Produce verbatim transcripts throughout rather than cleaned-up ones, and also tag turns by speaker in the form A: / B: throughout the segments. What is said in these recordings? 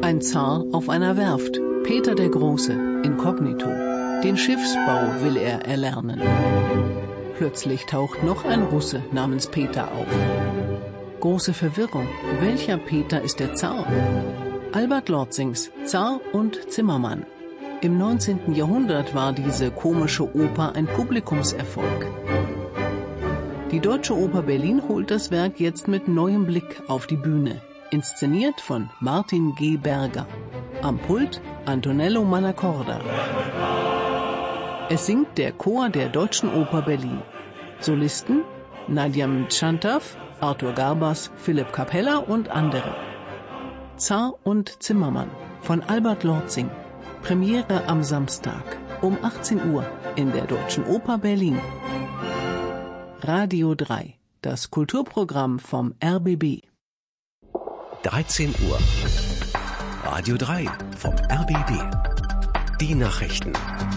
A: Ein Zar auf einer Werft, Peter der Große, inkognito. Den Schiffsbau will er erlernen. Plötzlich taucht noch ein Russe namens Peter auf. Große Verwirrung. Welcher Peter ist der Zar? Albert Lorzings Zar und Zimmermann. Im neunzehnten Jahrhundert war diese komische Oper ein Publikumserfolg. Die Deutsche Oper Berlin holt das Werk jetzt mit neuem Blick auf die Bühne. Inszeniert von Martin G. Berger. Am Pult Antonello Manacorda. Es singt der Chor der Deutschen Oper Berlin. Solisten Nadia Mtschantaw, Arthur Garbas, Philipp Capella und andere. Zar und Zimmermann von Albert Lorzing. Premiere am Samstag um achtzehn Uhr in der Deutschen Oper Berlin. Radio drei, das Kulturprogramm vom R B B.
B: dreizehn Uhr. Radio drei vom R B B. Die Nachrichten.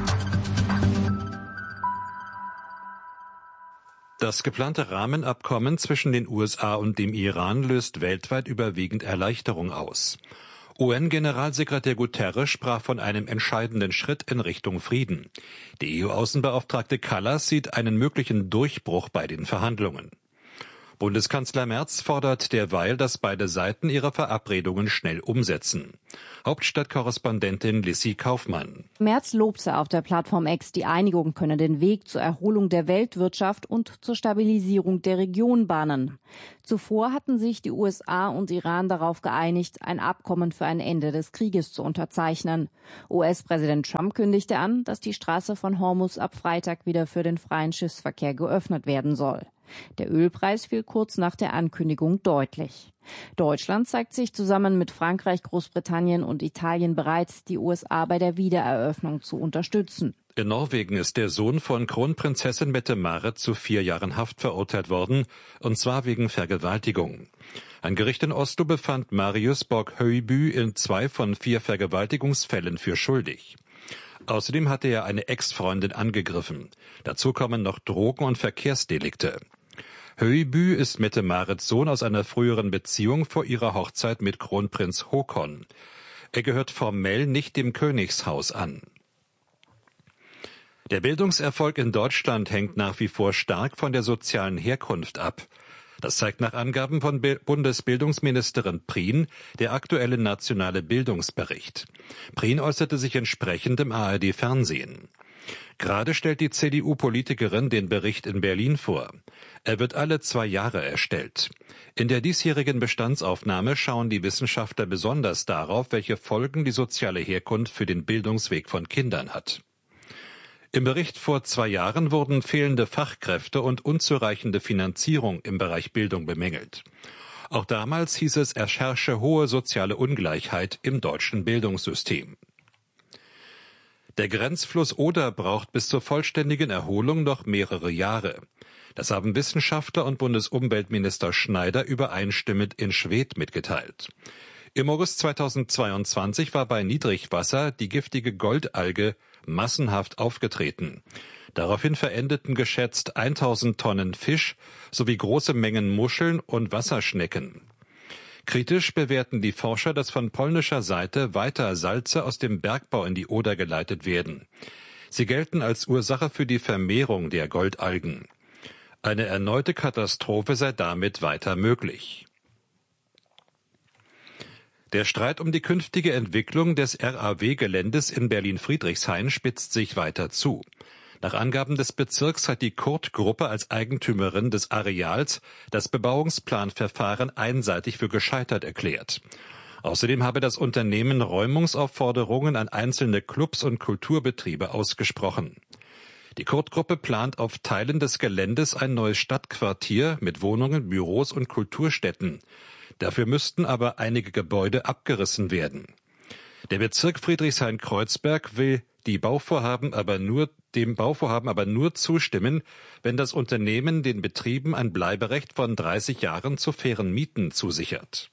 C: Das geplante Rahmenabkommen zwischen den U S A und dem Iran löst weltweit überwiegend Erleichterung aus. U N-Generalsekretär Guterres sprach von einem entscheidenden Schritt in Richtung Frieden. Die E U-Außenbeauftragte Kallas sieht einen möglichen Durchbruch bei den Verhandlungen. Bundeskanzler Merz fordert derweil, dass beide Seiten ihre Verabredungen schnell umsetzen. Hauptstadtkorrespondentin Lissy Kaufmann.
D: Merz lobte auf der Plattform X, die Einigung könne den Weg zur Erholung der Weltwirtschaft und zur Stabilisierung der Region bahnen. Zuvor hatten sich die U S A und Iran darauf geeinigt, ein Abkommen für ein Ende des Krieges zu unterzeichnen. U S-Präsident Trump kündigte an, dass die Straße von Hormuz ab Freitag wieder für den freien Schiffsverkehr geöffnet werden soll. Der Ölpreis fiel kurz nach der Ankündigung deutlich. Deutschland zeigt sich zusammen mit Frankreich, Großbritannien und Italien bereit, die U S A bei der Wiedereröffnung zu unterstützen.
C: In Norwegen ist der Sohn von Kronprinzessin Mette-Marit zu vier Jahren Haft verurteilt worden, und zwar wegen Vergewaltigung. Ein Gericht in Oslo befand Marius Borg-Høiby in zwei von vier Vergewaltigungsfällen für schuldig. Außerdem hatte er eine Ex-Freundin angegriffen. Dazu kommen noch Drogen- und Verkehrsdelikte. Høiby ist Mette-Marits Sohn aus einer früheren Beziehung vor ihrer Hochzeit mit Kronprinz Håkon. Er gehört formell nicht dem Königshaus an. Der Bildungserfolg in Deutschland hängt nach wie vor stark von der sozialen Herkunft ab. Das zeigt nach Angaben von Bundesbildungsministerin Prien der aktuelle nationale Bildungsbericht. Prien äußerte sich entsprechend im A R D-Fernsehen. Gerade stellt die C D U-Politikerin den Bericht in Berlin vor. Er wird alle zwei Jahre erstellt. In der diesjährigen Bestandsaufnahme schauen die Wissenschaftler besonders darauf, welche Folgen die soziale Herkunft für den Bildungsweg von Kindern hat. Im Bericht vor zwei Jahren wurden fehlende Fachkräfte und unzureichende Finanzierung im Bereich Bildung bemängelt. Auch damals hieß es, es herrsche hohe soziale Ungleichheit im deutschen Bildungssystem. Der Grenzfluss Oder braucht bis zur vollständigen Erholung noch mehrere Jahre. Das haben Wissenschaftler und Bundesumweltminister Schneider übereinstimmend in Schwedt mitgeteilt. Im August zweitausendzweiundzwanzig war bei Niedrigwasser die giftige Goldalge massenhaft aufgetreten. Daraufhin verendeten geschätzt tausend Tonnen Fisch sowie große Mengen Muscheln und Wasserschnecken. Kritisch bewerten die Forscher, dass von polnischer Seite weiter Salze aus dem Bergbau in die Oder geleitet werden. Sie gelten als Ursache für die Vermehrung der Goldalgen. Eine erneute Katastrophe sei damit weiter möglich. Der Streit um die künftige Entwicklung des R A W-Geländes in Berlin-Friedrichshain spitzt sich weiter zu. Nach Angaben des Bezirks hat die Kurt-Gruppe als Eigentümerin des Areals das Bebauungsplanverfahren einseitig für gescheitert erklärt. Außerdem habe das Unternehmen Räumungsaufforderungen an einzelne Clubs und Kulturbetriebe ausgesprochen. Die Kurt-Gruppe plant auf Teilen des Geländes ein neues Stadtquartier mit Wohnungen, Büros und Kulturstätten. Dafür müssten aber einige Gebäude abgerissen werden. Der Bezirk Friedrichshain-Kreuzberg will die Bauvorhaben aber nur, dem Bauvorhaben aber nur zustimmen, wenn das Unternehmen den Betrieben ein Bleiberecht von dreißig Jahren zu fairen Mieten zusichert.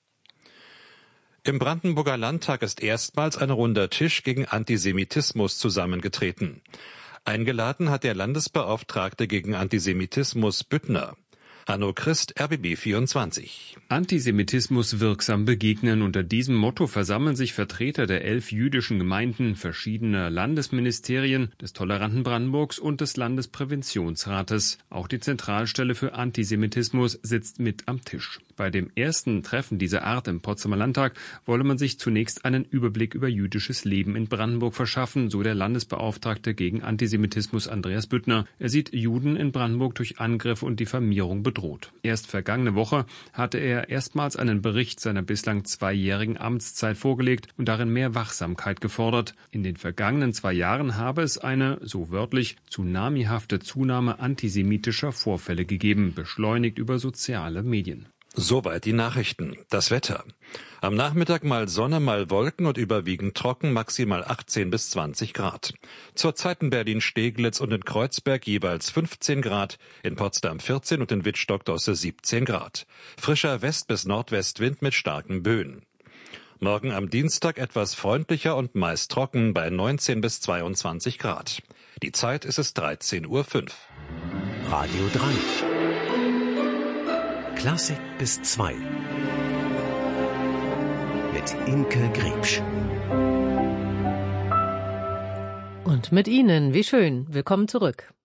C: Im Brandenburger Landtag ist erstmals ein runder Tisch gegen Antisemitismus zusammengetreten. Eingeladen hat der Landesbeauftragte gegen Antisemitismus Büttner. Hanno Christ, R B B vierundzwanzig.
E: Antisemitismus wirksam begegnen. Unter diesem Motto versammeln sich Vertreter der elf jüdischen Gemeinden, verschiedener Landesministerien, des toleranten Brandenburgs und des Landespräventionsrates. Auch die Zentralstelle für Antisemitismus sitzt mit am Tisch. Bei dem ersten Treffen dieser Art im Potsdamer Landtag wolle man sich zunächst einen Überblick über jüdisches Leben in Brandenburg verschaffen, so der Landesbeauftragte gegen Antisemitismus Andreas Büttner. Er sieht Juden in Brandenburg durch Angriffe und Diffamierung bedroht. Erst vergangene Woche hatte er erstmals einen Bericht seiner bislang zweijährigen Amtszeit vorgelegt und darin mehr Wachsamkeit gefordert. In den vergangenen zwei Jahren habe es eine, so wörtlich, tsunamihafte Zunahme antisemitischer Vorfälle gegeben, beschleunigt über soziale Medien.
C: Soweit die Nachrichten. Das Wetter. Am Nachmittag mal Sonne, mal Wolken und überwiegend trocken, maximal achtzehn bis zwanzig Grad. Zurzeit in Berlin-Steglitz und in Kreuzberg jeweils fünfzehn Grad, in Potsdam vierzehn und in Wittstock-Dosse siebzehn Grad. Frischer West- bis Nordwestwind mit starken Böen. Morgen am Dienstag etwas freundlicher und meist trocken bei neunzehn bis zweiundzwanzig Grad. Die Zeit ist es dreizehn Uhr fünf.
B: Radio drei. Klassik bis zwei. Mit Imke Griebsch.
F: Und mit Ihnen, wie schön. Willkommen zurück.